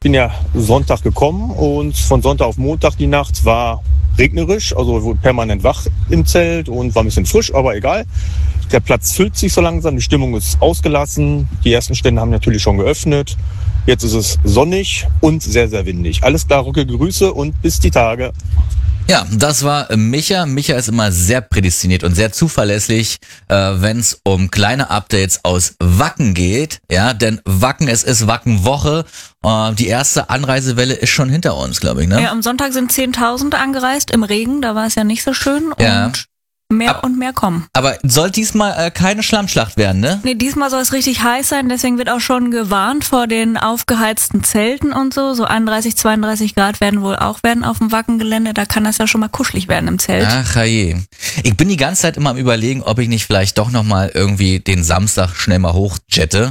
bin ja Sonntag gekommen und von Sonntag auf Montag die Nacht war regnerisch, also permanent wach im Zelt und war ein bisschen frisch, aber egal. Der Platz füllt sich so langsam, die Stimmung ist ausgelassen. Die ersten Stände haben natürlich schon geöffnet. Jetzt ist es sonnig und sehr, sehr windig. Alles klar, Rocke, Grüße und bis die Tage. Ja, das war Micha. Micha ist immer sehr prädestiniert und sehr zuverlässig, wenn es um kleine Updates aus Wacken geht. Ja, denn Wacken, es ist Wackenwoche. Die erste Anreisewelle ist schon hinter uns, glaube ich, ne? Ja, am Sonntag sind 10.000 angereist im Regen, da war es ja nicht so schön. Ja. Und mehr und mehr kommen. Aber soll diesmal keine Schlammschlacht werden, ne? Nee, diesmal soll es richtig heiß sein, deswegen wird auch schon gewarnt vor den aufgeheizten Zelten und so. So 31, 32 Grad werden wohl auch werden auf dem Wackengelände. Da kann das ja schon mal kuschelig werden im Zelt. Ach je. Ich bin die ganze Zeit immer am Überlegen, ob ich nicht vielleicht doch nochmal irgendwie den Samstag schnell mal hochjette,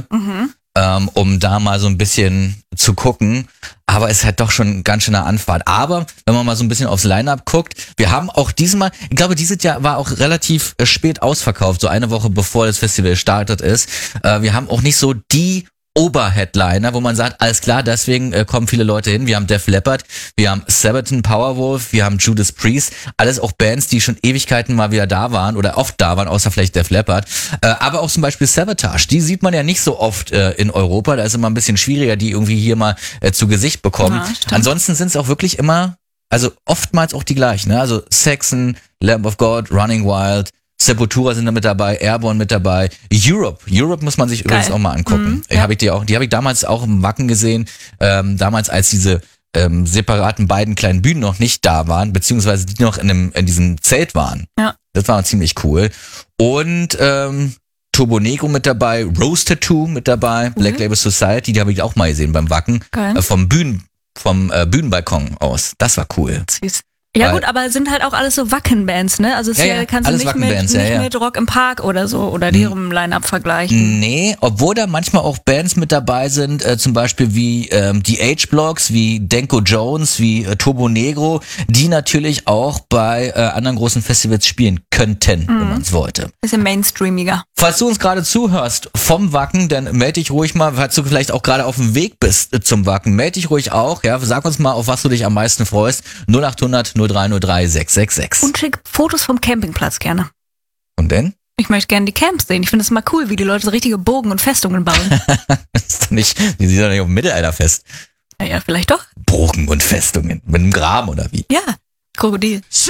um da mal so ein bisschen zu gucken. Aber es ist halt doch schon eine ganz schöne Anfahrt. Aber wenn man mal so ein bisschen aufs Line-Up guckt, wir haben auch diesmal, ich glaube, dieses Jahr war auch relativ spät ausverkauft, so eine Woche bevor das Festival gestartet ist. Wir haben auch nicht so die Oberheadliner, wo man sagt, alles klar, deswegen kommen viele Leute hin. Wir haben Def Leppard, wir haben Sabaton, Powerwolf, wir haben Judas Priest, alles auch Bands, die schon Ewigkeiten mal wieder da waren oder oft da waren, außer vielleicht Def Leppard. Aber auch zum Beispiel Savatage, die sieht man ja nicht so oft in Europa, da ist immer ein bisschen schwieriger, die irgendwie hier mal zu Gesicht bekommen. Ja, ansonsten sind es auch wirklich immer, also oftmals auch die gleichen, ne? Also Saxon, Lamb of God, Running Wild, Sepultura sind da mit dabei, Airborne mit dabei, Europe muss man sich übrigens auch mal angucken. Ja. Die habe ich damals auch im Wacken gesehen, damals als diese separaten beiden kleinen Bühnen noch nicht da waren, beziehungsweise die noch in diesem Zelt waren. Ja. Das war ziemlich cool. Und Turbo Negro mit dabei, Rose Tattoo mit dabei, Black Label Society, die habe ich auch mal gesehen beim Wacken, vom Bühnenbalkon aus. Das war cool. Süß. Ja gut, aber sind halt auch alles so Wacken-Bands, ne? Also kannst du nicht mit Rock im Park oder so oder deren Line-Up vergleichen. Nee, obwohl da manchmal auch Bands mit dabei sind, zum Beispiel wie die H-Blocks, wie Denko Jones, wie Turbo Negro, die natürlich auch bei anderen großen Festivals spielen könnten, wenn man es wollte. Bisschen mainstreamiger. Falls du uns gerade zuhörst vom Wacken, dann melde dich ruhig mal, falls du vielleicht auch gerade auf dem Weg bist zum Wacken, melde dich ruhig auch, ja, sag uns mal, auf was du dich am meisten freust. 0800 0303 666. Und schick Fotos vom Campingplatz gerne. Und denn? Ich möchte gerne die Camps sehen. Ich finde es immer cool, wie die Leute so richtige Burgen und Festungen bauen. Die sind doch nicht auf dem Mittelalter fest. Ja, vielleicht doch. Burgen und Festungen. Mit einem Graben oder wie? Ja, Krokodil.